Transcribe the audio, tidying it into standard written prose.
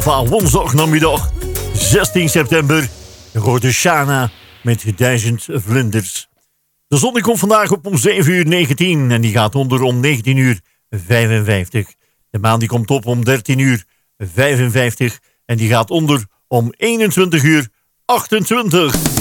Van woensdag namiddag 16 september. Je hoort de Shana met 1000 vlinders. De zon komt vandaag op om 7:19 en die gaat onder om 19:55. De maan die komt op om 13:55 en die gaat onder om 21:28.